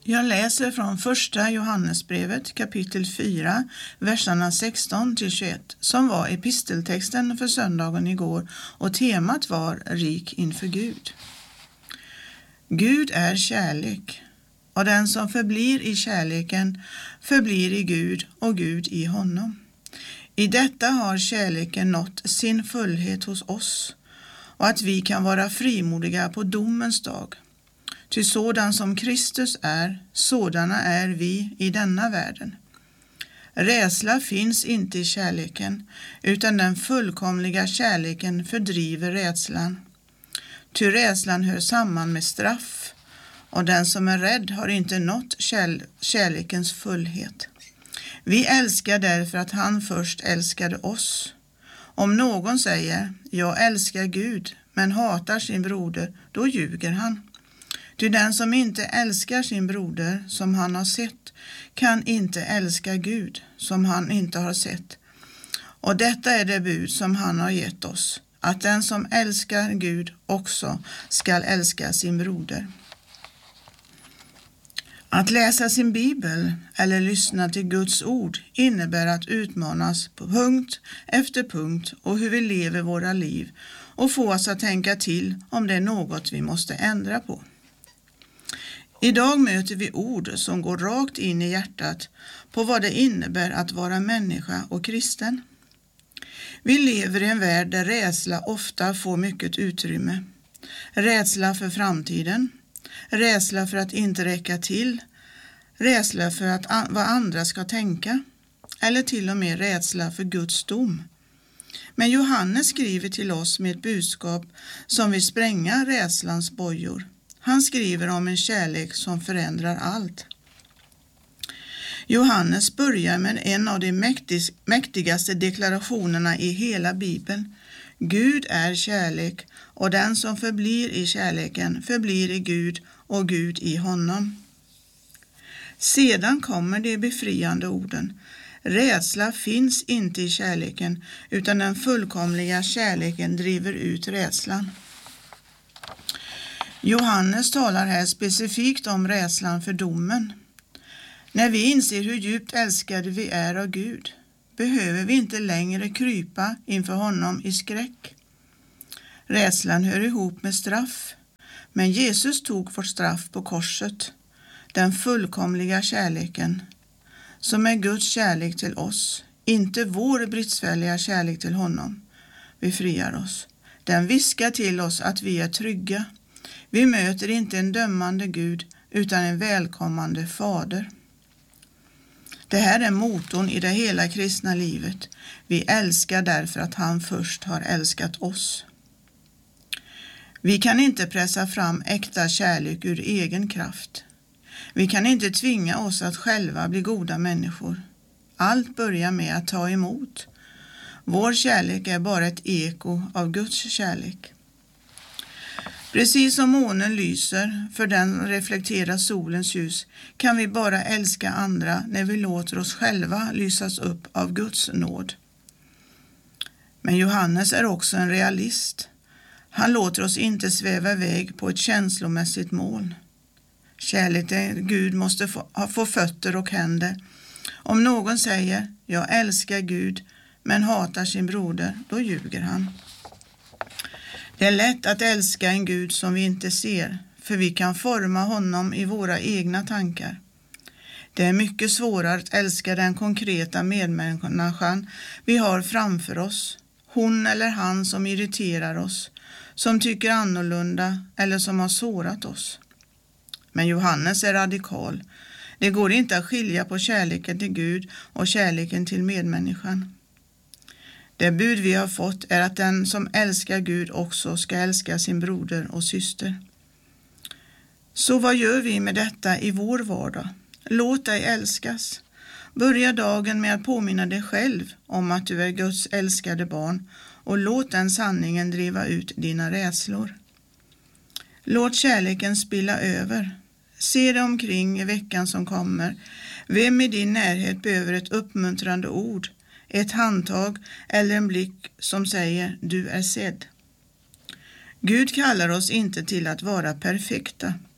Jag läser från första Johannesbrevet kapitel 4, verserna 16-21, som var episteltexten för söndagen igår och temat var rik inför Gud. Gud är kärlek, och den som förblir i kärleken förblir i Gud och Gud i honom. I detta har kärleken nått sin fullhet hos oss, och att vi kan vara frimodiga på domens dag. Ty sådan som Kristus är, sådana är vi i denna världen. Rädsla finns inte i kärleken, utan den fullkomliga kärleken fördriver rädslan. Ty rädslan hör samman med straff, och den som är rädd har inte nått kärlekens fullhet. Vi älskar därför att han först älskade oss. Om någon säger, jag älskar Gud, men hatar sin broder, då ljuger han. Ty den som inte älskar sin broder som han har sett kan inte älska Gud som han inte har sett. Och detta är det bud som han har gett oss, att den som älskar Gud också skall älska sin broder. Att läsa sin bibel eller lyssna till Guds ord innebär att utmanas på punkt efter punkt och hur vi lever våra liv och få oss att tänka till om det är något vi måste ändra på. Idag möter vi ord som går rakt in i hjärtat på vad det innebär att vara människa och kristen. Vi lever i en värld där rädsla ofta får mycket utrymme. Rädsla för framtiden, rädsla för att inte räcka till, rädsla för vad andra ska tänka eller till och med rädsla för Guds dom. Men Johannes skriver till oss med ett budskap som vill spränga rädslans bojor. Han skriver om en kärlek som förändrar allt. Johannes börjar med en av de mäktigaste deklarationerna i hela Bibeln. Gud är kärlek, och den som förblir i kärleken förblir i Gud och Gud i honom. Sedan kommer de befriande orden. Rädsla finns inte i kärleken, utan den fullkomliga kärleken driver ut rädslan. Johannes talar här specifikt om rädslan för domen. När vi inser hur djupt älskade vi är av Gud, behöver vi inte längre krypa inför honom i skräck. Rädslan hör ihop med straff, men Jesus tog vårt straff på korset, den fullkomliga kärleken, som är Guds kärlek till oss, inte vår bristfälliga kärlek till honom, befriar oss. Den viskar till oss att vi är trygga. Vi möter inte en dömande Gud utan en välkommande fader. Det här är motorn i det hela kristna livet. Vi älskar därför att han först har älskat oss. Vi kan inte pressa fram äkta kärlek ur egen kraft. Vi kan inte tvinga oss att själva bli goda människor. Allt börjar med att ta emot. Vår kärlek är bara ett eko av Guds kärlek. Precis som månen lyser, för den reflekterar solens ljus, kan vi bara älska andra när vi låter oss själva lysas upp av Guds nåd. Men Johannes är också en realist. Han låter oss inte sväva iväg på ett känslomässigt moln. Kärlek till Gud måste få fötter och händer. Om någon säger, jag älskar Gud, men hatar sin broder, då ljuger han. Det är lätt att älska en Gud som vi inte ser, för vi kan forma honom i våra egna tankar. Det är mycket svårare att älska den konkreta medmänniskan vi har framför oss, hon eller han som irriterar oss, som tycker annorlunda eller som har sårat oss. Men Johannes är radikal. Det går inte att skilja på kärleken till Gud och kärleken till medmänniskan. Det bud vi har fått är att den som älskar Gud också ska älska sin broder och syster. Så vad gör vi med detta i vår vardag? Låt dig älskas. Börja dagen med att påminna dig själv om att du är Guds älskade barn och låt den sanningen driva ut dina rädslor. Låt kärleken spilla över. Se dig omkring i veckan som kommer. Vem i din närhet behöver ett uppmuntrande ord, ett handtag eller en blick som säger du är sedd? Gud kallar oss inte till att vara perfekta,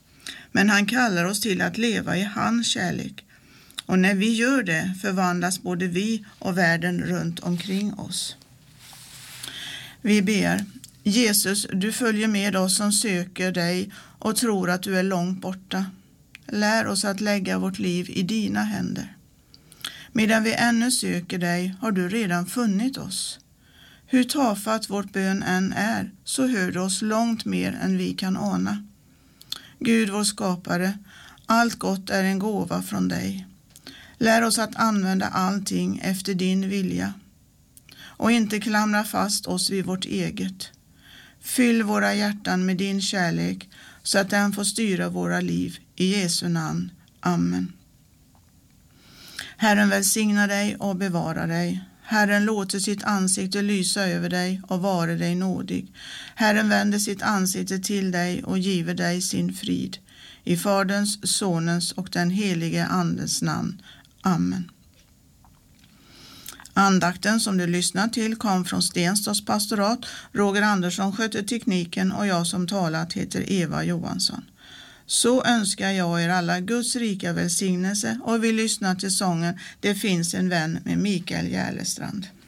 Men han kallar oss till att leva i hans kärlek. Och när vi gör det förvandlas både vi och världen runt omkring oss. Vi ber: Jesus, du följer med oss som söker dig och tror att du är långt borta. Lär oss att lägga vårt liv i dina händer. Medan vi ännu söker dig har du redan funnit oss. Hur tafatt vårt bön än är, så hör du oss långt mer än vi kan ana. Gud, vår skapare, allt gott är en gåva från dig. Lär oss att använda allting efter din vilja och inte klamra fast oss vid vårt eget. Fyll våra hjärtan med din kärlek så att den får styra våra liv. I Jesu namn. Amen. Herren välsigna dig och bevara dig. Herren låter sitt ansikte lysa över dig och vare dig nådig. Herren vänder sitt ansikte till dig och giver dig sin frid. I Faderns, Sonens och den helige Andens namn. Amen. Andakten som du lyssnar till kom från Stenstads pastorat. Roger Andersson sköter tekniken och jag som talat heter Eva Johansson. Så önskar jag er alla Guds rika välsignelse och vi lyssnar till sången Det finns en vän med Mikael Järlestrand.